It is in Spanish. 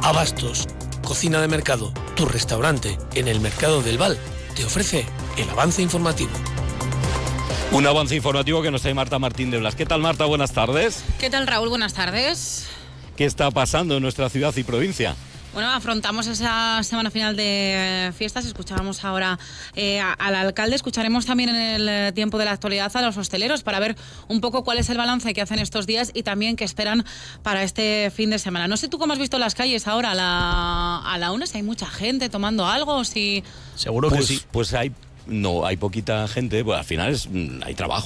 Abastos, cocina de mercado, tu restaurante en el Mercado del Val te ofrece el avance informativo. Un avance informativo que nos trae Marta Martín de Blas. ¿Qué tal, Marta? Buenas tardes. ¿Qué tal, Raúl? Buenas tardes. ¿Qué está pasando en nuestra ciudad y provincia? Bueno, afrontamos esa semana final de fiestas. Escuchábamos ahora al alcalde. Escucharemos también en el tiempo de la actualidad a los hosteleros para ver un poco cuál es el balance que hacen estos días y también qué esperan para este fin de semana. No sé tú cómo has visto las calles ahora a la una, si hay mucha gente tomando algo, si... Seguro que pues, sí. Pues hay poquita gente, pues al final hay trabajo.